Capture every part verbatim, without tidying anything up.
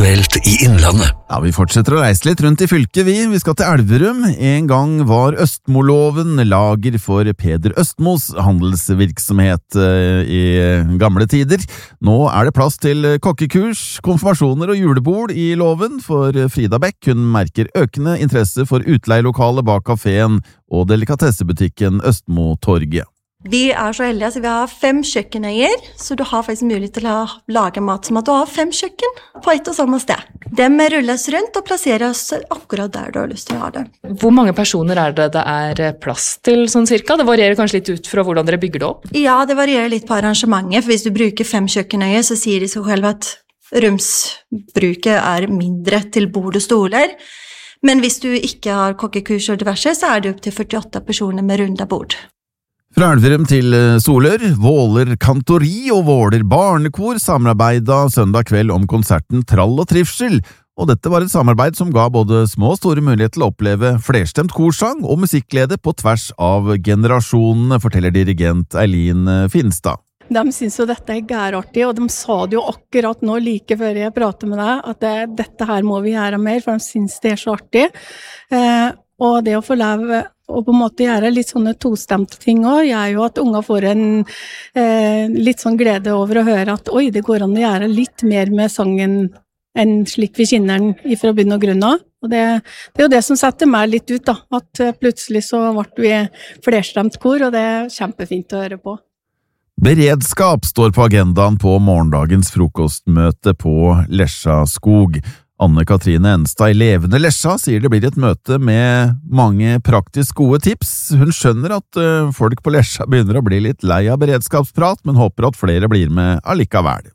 Aktuelt i Innlandet. Ja, vi fortsetter å reise litt rundt i fylket, vi. Vi skal til Elverum. En gang var Østmoloven lager for Peder Østmos handelsvirksomhet i gamle tider. Nå er det plass til kokkekurs, konfirmasjoner og julebord i loven for Frida Beck. Hun merker økende interesse for utleielokalet bak kaféen og delikatessebutikken Østmo-torget. Vi er så heldige, så vi har fem kjøkkenøyer, så du har faktisk mulighet til å lage mat som at du har fem kjøkken på ett og samme sted. De rulles rundt og plasseres akkurat der du har lyst til å ha det. Hvor mange personer er det det er plass til sånn cirka? Det varierer kanskje litt ut fra hvordan dere bygger det opp? Ja, det varierer litt på arrangementet, for hvis du bruker fem kjøkkenøyer, så sier de seg selv at romsbruket er mindre til bord og stoler. Men hvis du ikke har kokkekurs og diverse, så er det opp til førtiåtte personer med runda bord. Fra Elverum til Solør, Våler Kantori og Våler Barnekor samarbeidet søndag kveld om konserten Trall og Trivsel, og dette var et samarbeid som ga både små og store mulighet til å oppleve flerstemt korsang og musikklede på tvers av generasjonene, forteller dirigent Eileen Finstad. De synes jo dette er gærartig, og de sa det jo akkurat nå like før jeg pratet med deg, at det, dette her må vi gjøre mer, for de synes det er så artig. Eh, og det å få leve og på en måte gjøre litt sånne tostemte ting også, gjør jo at unger får en eh, litt sånn glede over å høre at oi, det går an å gjøre litt mer med sangen enn slik vi kjenner den fra bunn og grunn av. Og det, det er jo det som setter meg litt ut da, at plutselig så ble vi flerstemt kor, og det er kjempefint å høre på. Beredskap står på agendaen på morgendagens frokostmøte på Lesja skog. Anne-Katrine Enstad i Levende Lesja sier det blir et møte med mange praktisk gode tips. Hun skjønner at uh, folk på Lesja begynner å bli litt lei av beredskapsprat, men håper at flere blir med allikevel.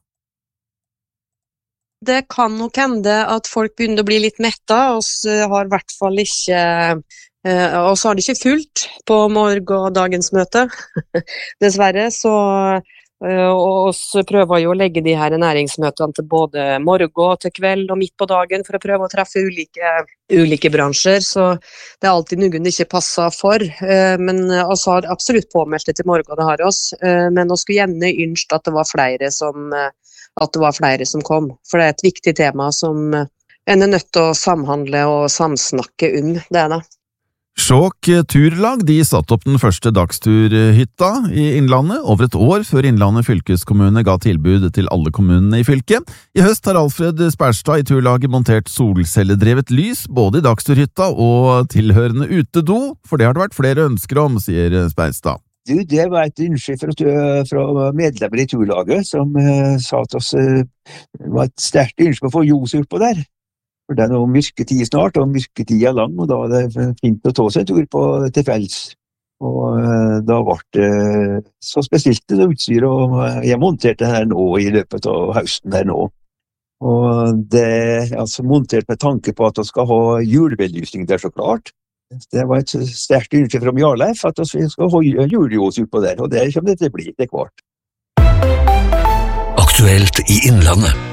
Det kan nok hende at folk begynner å bli litt metta, og så har i hvert fall ikke uh, og så har de ikke fulgt på morgendagens møte. Dessverre, så og så prøver jo å legge de her næringsmøtene til både morgen og til kveld og midt på dagen for å prøve å treffe ulike, ulike bransjer, så det er alltid noen det ikke passer for, men oss har absolutt påmeldt det til morgen, det har oss, men oss skulle gjerne ønske at det var flere som, at det var flere som kom, for det er et viktig tema som en er nødt til å samhandle og samsnakke om, det er det. Skjåk turlag, de satt opp den første dagsturhytta i Innlandet over et år før Innlandet fylkeskommune ga tilbud til alle kommunene i fylket. I høst har Alfred Sperstad i turlaget montert solcelledrevet lys både i dagsturhytta og tilhørende utedo, for det har det vært flere ønsker om, sier Sperstad. Du, det var et ønske fra, fra medlemmer i turlaget som uh, sa til oss uh, det var et sterkt ønske å få ljos ut på der. For det er noe mørketid snart, og mørketid er lang, og da er det fint å ta seg en tur på, til fjells. Og uh, da ble det så spesielt det utstyr, og jeg monterte det her nå i løpet av høsten her nå. Og det er altså montert med tanke på at vi skal ha julebelysning der så klart. Det var et sterkt ønske fra Jarleif at vi skal ha juleljos ut på der, og det kommer det til å bli til hvert. Aktuelt i Innlandet.